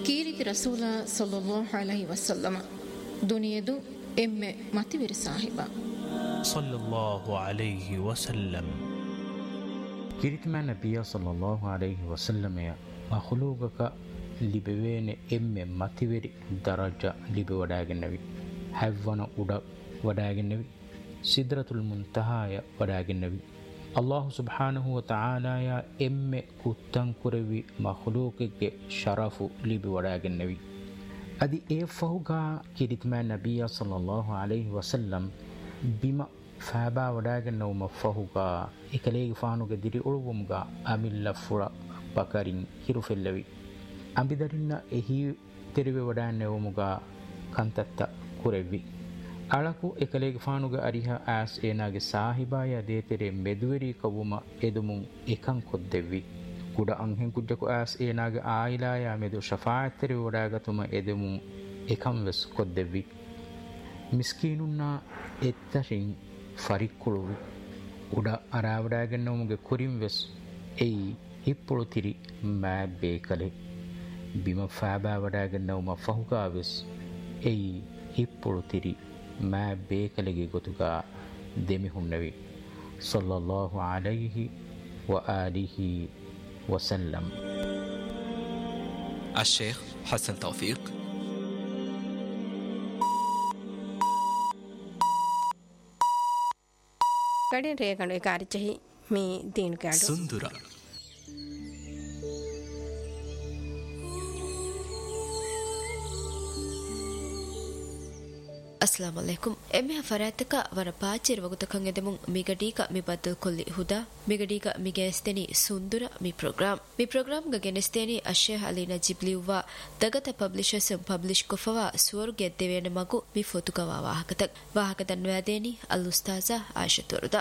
ಕೀರಿತಿ ರಸೂಲ ಸಲ್ಲಲ್ಲಾಹು ಅಲೈಹಿ ವಸಲ್ಲಮ ದುನಿಯದು ಎಮ್ಮೆ ಮತಿವಿರಿ ಸಾಹಿಬ ಸಲ್ಲಲ್ಲಾಹು ಅಲೈಹಿ ವಸಲ್ಲಂ ಕಿರಿತಿಮ ನಬಿಯ ಸಲ್ಲಲ್ಲಾಹು ಅಲೈಹಿ ವಸಲ್ಲಮಯ ಮಖಲೂಗಕ ಲಿಬೆವೇನೆ ಎಮ್ಮೆ ಮತಿವಿರಿ ದರಜ ಲಿಬೆ ವಡಾಗೆನ್ನವಿ ಹವ್ವನ ಉಡ ವಡಾಗೆನ್ನವಿ ಸಿದ್ರತುಲ್ ಮುಂತಹಾಯ ವಡಾಗೆನ್ನವಿ ಅಲ್ಲಾಹು ಸುಬ್ಹಾನಹು ವ ತಆಲಾಯ ಎಮ್ಮೆ ಕುತ್ತಂ ಕುರವಿ ಮಖಲೂಕಿಗೆ ಶರಫು ಲಿಬಿ ವಡಾಗೆನ್ನವಿ ಅದಿ ಏ ಫಹುಗಾ ಕಿರಿತಿಮ ನಬಿಯ ಸಲ್ಲಲ್ಲಾಹು ಅಲೈಹಿ ವಸಲ್ಲಂ ಬಿಮ ಫಾಬಾ ವಡಾಗೆನ್ನವು ಮಫಹುಗಾ ಇಕಲೇಗೆ ಫಾನುಗೆ ದಿರಿ ಉಳುವುಮ್ಗ ಅಮಿಲ್ಲ ಫುಳ ಬಕರಿನ್ ಹಿರುಫೆಲ್ಲವಿ ಅಂಬಿದರಿನ್ನ ಎಹಿ ತೆರಿವೆ ವಡಾನ್ನೆವುಮುಗ ಕಂತತ್ತ ಕುರೆವಿ ಅಳಕು ಎಕಲೇಗೆ ಫಾನುಗೆ ಅರಿಹ ಆಸ್ ಏನಾಗೆ ಸಾಹಿಬಾಯ ದೇತೆರೆ ಮೆದುವೆರಿ ಕವುಮ ಎದುಮುಂ ಎಕಂ ಕೊದ್ದೆವ್ವಿ ಕುಡ ಅಂಹೆಂ ಕುಜ್ಜಕು ಆಸ್ ಏನಾಗೆ ಆಯಿಲಾಯ ಮೆದು ಶಫಾಅತ್ತೆರಿ ವಡಾಗತುಮ ಎದುಮುಂ ಎಕಂ ವೆಸ್ ಕೊದ್ದೆವ್ವಿ ಮಿಸ್ಕೀನುನ್ನ ಎತ್ತರಿಂ ಫರಿಕ್ಕುಳುವಿ ಉಡ ಅರಾವಡಾಗೆನ್ನವುಮುಗೆ ಕುರಿಂ ವೆಸ್ ಎಯಿ ಹಿಪ್ಪುಳು ತಿರಿ ಮಾ ಬೇಕಲೆ ಬಿಮ ಫಾಬಾ ವಡಾಗೆನ್ನವುಮ ಫಹುಗಾ ವೆಸ್ ಎಯಿ ಹಿಪ್ಪುಳು ತಿರಿ ಮಾ ಬೇಕಲೆಗೆ ಗೊತುಗ ದೆಮಿಹುನ್ನವಿ ಸಲ್ಲಲ್ಲಾಹು ಅಲೈಹಿ ವ ಆಲಿಹಿ ವಸಲ್ಲಂ. الشيخ حسن توفيق ಕಡಿನ್ ರೇಗಣೆ ಗಾರಿಚಹಿ ಮೀ ದೀನ್ ಕಾಡು ಸುಂದರ ಅಸ್ಸಲಾಮು ಅಲೈಕುಂ ಎಮ್ಮೆ ಫರಾತಕ ವರ ಪಾಚಿರ ವಗುತಕಂ ಎದೆಮುಂ ಮಿಗಡೀಕ ಮಿ ಬದ್ದಲ್ ಕೊಲ್ಲಿ ಹುದಾ ಮಿಗಡೀಕ ಮಿಗೆಸ್ತೆನಿ ಸುಂದುರ ಮಿ ಪ್ರೋಗ್ರಾಮ್ ಗ ಗೆನೆಸ್ತೆನಿ ಅಶೇಖ್ ಅಲಿ ನಜಿಬ್ಲಿವ್ವಾ ದಗತ ಪಬ್ಲಿಷರ್ಸ್ ಪಬ್ಲಿಷ್ ಕೊಫವಾ ಸುವರ್ಗೆ ದೆವೇನ ಮಗು ಮಿ ಫೋತುಕವಾ ವಾಹಕತನ್ ವ್ಯಾದೇನಿ ಅಲ್ ಉಸ್ತಾಜಾ ಆಯಿಷತುರುದಾ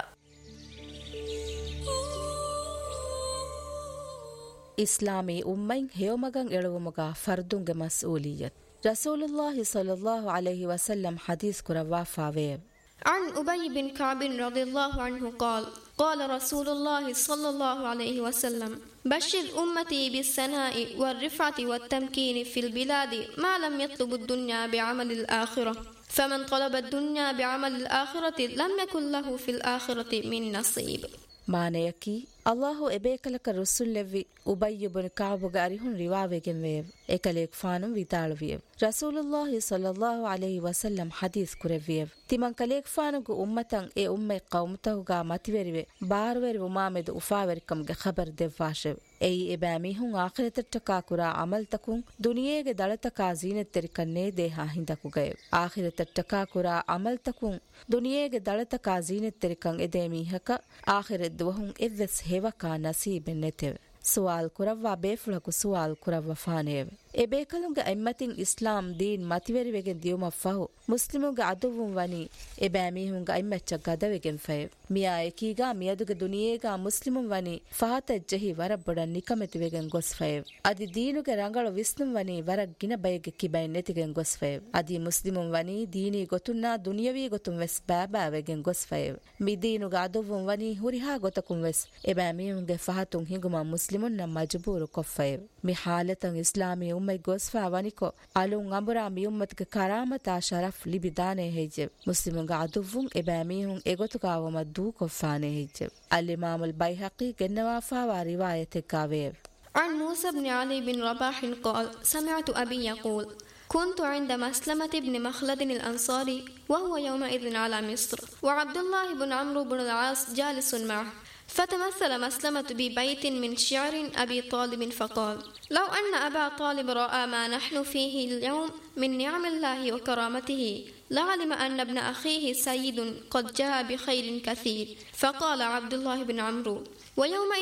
ಇಸ್ಲಾಮಿ ಉಮ್ಮೈನ್ ಹೇವಮಗಂ ಎಳುವಮಗ ಫರ್ದುಂಗೆ ಮಸ್ಊಲಿಯತ್ ರಸೂಲುಲ್ಲಾಹಿ ಸಲ್ಲಲ್ಲಾಹು ಅಲೈಹಿ ವಸಲ್ಲಂ ಹದೀಸ್ ಕುರವಾ ಫಾವೇಬ್ عن أبي بن كعب رضي الله عنه قال رسول الله صلى الله عليه وسلم بشر أمتي بالثناء والرفعة والتمكين في البلاد ما لم يطلب الدنيا بعمل الآخرة فمن طلب الدنيا بعمل الآخرة لم يكن له في الآخرة من نصيب ಮಾನೆಯಕಿ ಅಲ್ಲಾಹು ಎಬೇಕಲಕ ರುಸುಲ್ಲೆವ್ವಿ ಉಬಯ್ಯ ಇಬ್ನ್ ಕಅಬ್ಗ ಅರಿಹುನ್ ರಿವಾವೆಗೆನ್ ವೇವ್ ಎಕಲೇಕ್ ಫಾನುಂ ವಿತಾಳುವಿಯವ್ ರಸೂಲುಲ್ಲಾಹಿ ಸಲ್ಲಲ್ಲಾಹು ಅಲೈಹಿ ವಸಲ್ಲಂ ಹದೀಸ್ ಕುರೆವ್ವಿಯವ್ ತಿಮನ್ ಕಲೇಕ್ ಫಾನುಗು ಉಮ್ಮತಂ ಎ ಉಮ್ಮೆ ಕೌಮತಹುಗಾ ಮತಿವೆರಿವೆ ಬಾರ್ವೆರಿ ಉಮಾಮೆದು ಉಫಾವೆರಿಕಂಗೆ ಖಬರ್ ದೆವ್ವಾಶೆವ್ ಎಯಿ ಎಬಾಮಿಹುಂ ಆಖಿರತಟ್ಟಕಾ ಕುರಾ ಅಮಲ್ ತಕುಂ ದುನಿಯೇಗೆ ದಳತಕಾ ಝೀನತ್ತೆರಿಕನ್ನೇ ದೇಹಾ ಹಿಂದಕುಗಯವ್ ಆಖಿರತಟ್ಟಕಾ ಕುರಾ ಅಮಲ್ ತಕುಂ ದುನಿಯೇಗೆ ದಳತಕಾ ಝೀನತ್ತೆರಿಕಂ ಎದೇಮೀಹಕ ಆಖಿರದ್ ದುವಹುಂ ಎವ್ವೆಸ್ ಹೇವಕಾ ನಸೀಬೆನ್ ನೆತೆವೆ ಸುವಾಲ್ ಕುರವ್ವಾ ಬೇಫುಳಕು ಸುವಾಲ್ ಕುರವ್ವ ಫಾನೇವೆ ಎಬೇಕಲುಂಗ ಎಮ್ಮತಿನ್ ಇಸ್ಲಾಂ ದೀನ್ ಮತಿವೆರಿವೆಗೆನ್ ದಿಯುಮಫಹು ಮುಸ್ಲಿಮುಂಗ ಅದುವುಂ ವನಿ ಎಬಾಮೀಹುಂಗ ಎಮ್ಮೆಚ್ಚ ಗದವೆಗೆನ್ ಫಯವ್ ಮಿಯಾ ಎಕೀಗಾ ಮಿಯದುಗೆ ದುನಿಯೇಗಾ ಮುಸ್ಲಿಮುಂ ವನಿ ಫಹತ ಜೆಹಿ ವರಬ್ಬೊಡನ್ ನಿಕಮೆತಿವೆಗೆನ್ ಗೊಸ್ ಫಯವ್ ಅದಿ ದೀನುಗೆ ರಂಗಳು ವಿಸ್ನುಂ ವನಿ ವರಗ್ ಗಿನ ಬಯಗೆ ಕಿಬೈನ್ ನೆತಿಗೆನ್ ಗೊಸ್ ಫಯವ್ ಅದಿ ಮುಸ್ಲಿಮುಂ ವನಿ ದೀನಿ ಗೊತುನ್ನಾ ದುನಿಯವಿ ಗೊತುಂ ವೆಸ್ ಬಾಬಾವೆಗೆನ್ ಗೊಸ್ ಫಯವ್ ಮಿ ದೀನುಗ ಅದುವುಂ ವನಿ ಹುರಿಹಾ ಗೊತಕುಂ ವೆಸ್ ಎಬಾಮೀಹುಂಗೆ ಫಹತುಂ ಹಿಂಗುಮಾ ಮುಸ್ಲಿಮುನ್ನ ಮಜಬೂರು ಕೊಫಯವ್ ಮಿ ಹಾಲತಂ ಇಸ್ಲಾಮಿ ಉಮ್ಮೈ ಗೊಸ್ಫಾ ವನಿಕೊ ಅಲುಂ ಅಂಬುರಾ ಮಿ ಉಮ್ಮತ್ಗೆ ಕರಾಮತಾ ಶರಫ್ ಲಿಬಿದಾನೆ ಹೆಜ್ಜೆವ್ ಮುಸ್ಲಿಮುಂಗ ಅದುವ್ವುಂ ಎಬಾಮೀಹುಂ ಎಗೊತುಗಾವಮ ದೂ ಕೊಫಾನೆ ಹೆಜ್ಜೆವ್ ಅಲ್ಲಿಮಾಮುಲ್ ಬೈಹಕಿ ಗೆನ್ನವಾಫಾವಾ ರಿವಾಯತೆಕ್ಕಾವೇವ್ عن موسى بن علي بن رباح قال سمعت أبي يقول كنت عند مسلمة بن مخلد الأنصاري وهو يومئذ على مصر وعبد الله بن عمرو بن العاص جالس معه فتمثل مسلمة ببيت من شعر أبي طالب فقال لو أن أبا طالب رأى ما نحن فيه اليوم من نعم الله وكرامته لعلم أن ابن أخيه سيد قد جاء بخير كثير فقال عبد الله بن عمرو ويومئذ